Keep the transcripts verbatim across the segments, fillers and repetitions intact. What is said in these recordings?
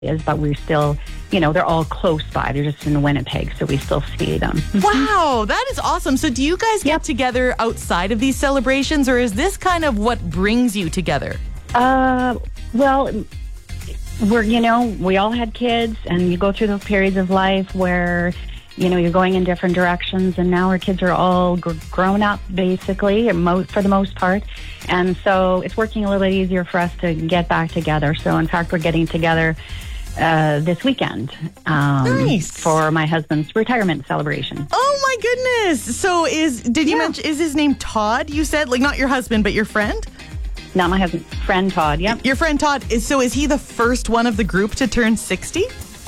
is, but we're still, you know, they're all close by. They're just in Winnipeg, so we still see them. Wow, that is awesome. So do you guys get Yep. together outside of these celebrations, or is this kind of what brings you together? Uh, well, we're, you know, we all had kids, and you go through those periods of life where, you know, you're going in different directions, and now our kids are all gr- grown up, basically, mo- for the most part. And so it's working a little bit easier for us to get back together. So, in fact, we're getting together uh, this weekend um, Nice. for my husband's retirement celebration. Oh my goodness. So is, did you Yeah. mention, is his name Todd, you said? Like not your husband, but your friend? Not my husband, friend Todd, yep. Your friend Todd, is so is he the first one of the group to turn sixty?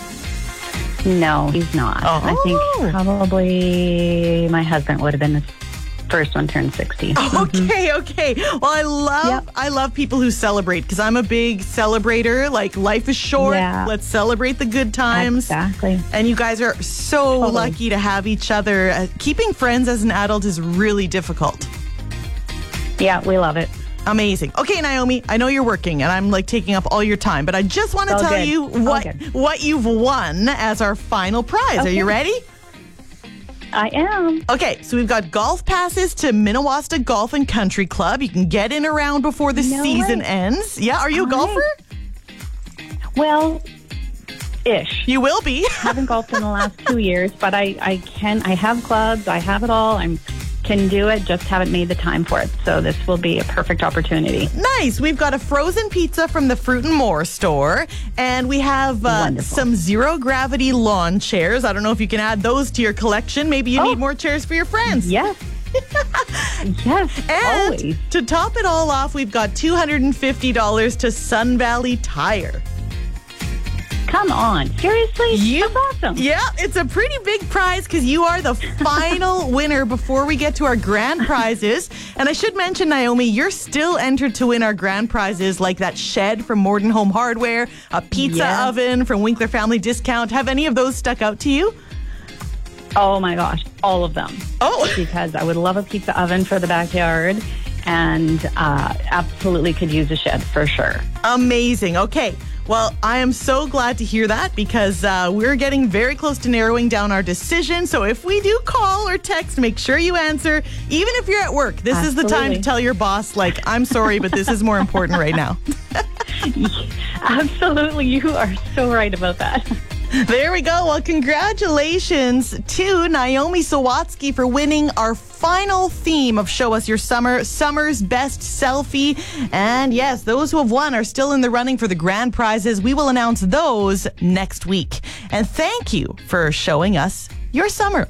No, he's not. Oh. I think probably my husband would have been the first one turned sixty. Okay, okay. Well, I love Yep. I love people who celebrate because I'm a big celebrator. Like life is short. Yeah. Let's celebrate the good times. Exactly. And you guys are so Totally. lucky to have each other. Uh, keeping friends as an adult is really difficult. Yeah, we love it. Amazing. Okay, Naomi, I know you're working and I'm like taking up all your time, but I just want to All tell good. you All what good. what you've won as our final prize. Are you Okay. ready? I am. Okay, so we've got golf passes to Minnewasta Golf and Country Club. You can get in around before the No season way. ends. Yeah, are you a All golfer? right. Well, ish. You will be. Haven't golfed in the last two years, but I, I can. I have clubs. I have it all. I can do it. Just haven't made the time for it. So this will be a perfect opportunity. Nice. We've got a frozen pizza from the Fruit and More store, and we have uh, Wonderful. some zero gravity lawn chairs. I don't know if you can add those to your collection. Maybe you Oh. need more chairs for your friends. Yes. Yes. And Always. to top it all off, we've got two hundred fifty dollars to Sun Valley Tire. Come on. Seriously? You- That's awesome. Yeah, it's a pretty big prize because you are the final winner before we get to our grand prizes. And I should mention, Naomi, you're still entered to win our grand prizes like that shed from Morden Home Hardware, a pizza Yeah. oven from Winkler Family Discount. Have any of those stuck out to you? Oh my gosh. All of them. Oh, Because I would love a pizza oven for the backyard, and uh, absolutely could use a shed for sure. amazing. Okay. Well, I am so glad to hear that because uh, we're getting very close to narrowing down our decision. So if we do call or text, make sure you answer. Even if you're at work, this is the time to Absolutely. tell your boss, like, I'm sorry, but this is more important right now. Absolutely. You are so right about that. There we go. Well, congratulations to Naomi Sawatsky for winning our final theme of Show Us Your Summer, Summer's Best Selfie. And yes, those who have won are still in the running for the grand prizes. We will announce those next week. And thank you for showing us your summer.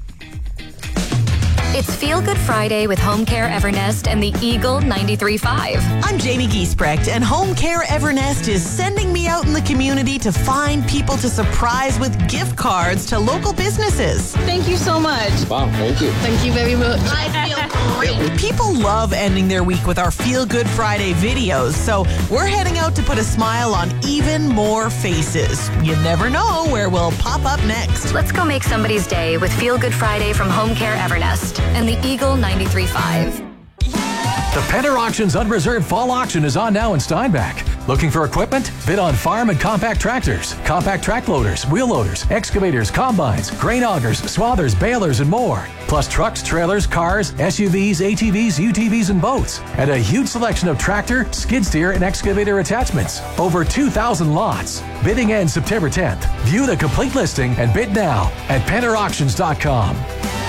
It's Feel Good Friday with Home Care Evernest and the Eagle ninety-three point five. I'm Jamie Giesbrecht, and Home Care Evernest is sending me out in the community to find people to surprise with gift cards to local businesses. Thank you so much. Wow, thank you. Thank you very much. I feel great. People love ending their week with our Feel Good Friday videos, so we're heading out to put a smile on even more faces. You never know where we'll pop up next. Let's go make somebody's day with Feel Good Friday from Home Care Evernest and the Eagle ninety-three point five. The Pender Auctions Unreserved Fall Auction is on now in Steinbach. Looking for equipment? Bid on farm and compact tractors, compact track loaders, wheel loaders, excavators, combines, grain augers, swathers, balers, and more. Plus trucks, trailers, cars, S U Vs, A T Vs, U T Vs, and boats. And a huge selection of tractor, skid steer, and excavator attachments. Over two thousand lots. Bidding ends September tenth. View the complete listing and bid now at pender auctions dot com.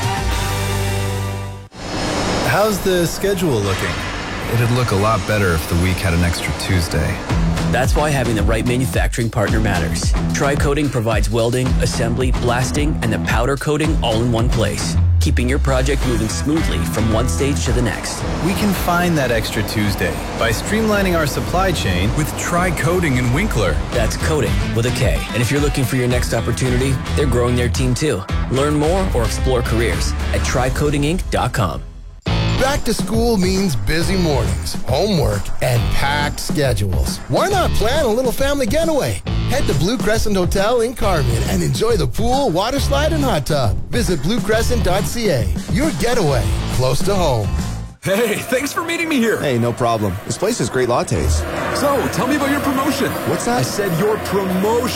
How's the schedule looking? It'd look a lot better if the week had an extra Tuesday. That's why having the right manufacturing partner matters. Tri-Coating provides welding, assembly, blasting, and the powder coating all in one place, keeping your project moving smoothly from one stage to the next. We can find that extra Tuesday by streamlining our supply chain with Tri-Coating and Winkler. That's coating with a K. And if you're looking for your next opportunity, they're growing their team too. Learn more or explore careers at tri coating inc dot com. Back to school means busy mornings, homework, and packed schedules. Why not plan a little family getaway? Head to Blue Crescent Hotel in Carmen and enjoy the pool, water slide, and hot tub. Visit blue crescent dot c a. Your getaway, close to home. Hey, thanks for meeting me here. Hey, no problem. This place has great lattes. So, tell me about your promotion. What's that? I said your promotion.